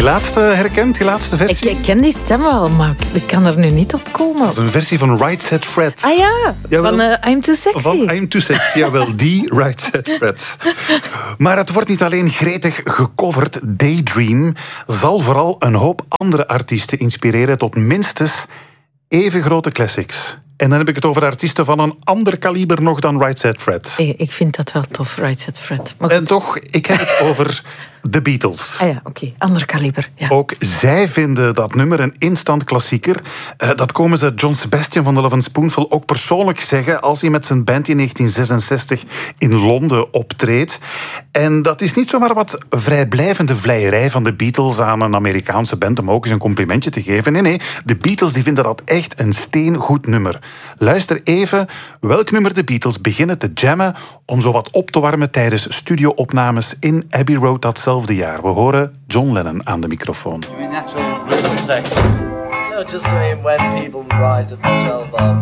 laatste herkend, die laatste versie? Ik ken die stem wel, maar ik kan er nu niet op komen. Dat is een versie van Right Said Fred. Ah ja, Jawel. van I'm Too Sexy. Van I'm Too Sexy, jawel, die Right Said Fred. Maar het wordt niet alleen gretig gecoverd. Daydream zal vooral een hoop andere artiesten inspireren tot minstens even grote classics. En dan heb ik het over artiesten van een ander kaliber nog dan Right Said Fred. Ik vind dat wel tof, Right Said Fred. Maar En toch, ik heb het over de Beatles. Ah ja, oké, ander kaliber. Ja. Ook zij vinden dat nummer een instant klassieker. Dat komen ze John Sebastian van de Lovin' Spoonful ook persoonlijk zeggen als hij met zijn band in 1966 in Londen optreedt. En dat is niet zomaar wat vrijblijvende vleierij van de Beatles aan een Amerikaanse band om ook eens een complimentje te geven. Nee, de Beatles die vinden dat echt een steengoed nummer. Luister even welk nummer de Beatles beginnen te jammen om zo wat op te warmen tijdens studioopnames in Abbey Road datzelfde jaar. We horen John Lennon aan de microfoon. No, just when people write at the 12 bar.